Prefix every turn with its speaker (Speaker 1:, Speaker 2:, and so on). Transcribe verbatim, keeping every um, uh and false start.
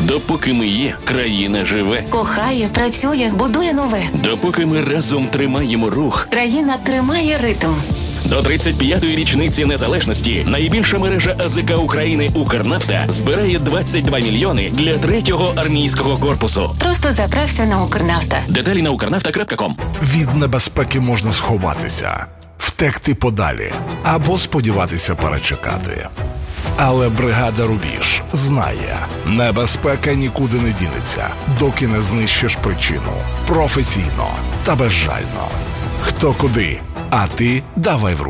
Speaker 1: Допоки ми є, країна живе.
Speaker 2: Кохає, працює, будує нове.
Speaker 1: Допоки ми разом тримаємо рух,
Speaker 2: країна тримає ритм.
Speaker 1: До тридцять п'ятої річниці незалежності найбільша мережа АЗК України «Укрнафта» збирає двадцять два мільйони для третього армійського корпусу.
Speaker 2: Просто заправся на «Укрнафта».
Speaker 1: Деталі на укрнафта крапка ком.
Speaker 3: Від небезпеки можна сховатися, втекти подалі або сподіватися перечекати. Але бригада «Рубіж» знає, небезпека нікуди не дінеться, доки не знищиш причину. Професійно та безжально. Хто куди, а ти давай в